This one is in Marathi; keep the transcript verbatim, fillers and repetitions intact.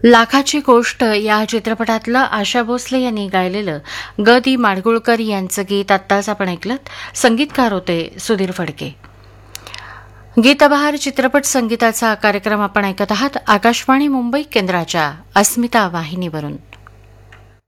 लाखाची गोष्ट या चित्रपटातलं आशा भोसले यांनी गायलेलं ग दी माडगुळकर यांचं गीत आत्ताच आपण ऐकलं. संगीतकार होते सुधीर फडके. गीतबहार चित्रपट संगीताचा कार्यक्रम आपण ऐकत आहात आकाशवाणी मुंबई केंद्राच्या अस्मिता वाहिनीवरून.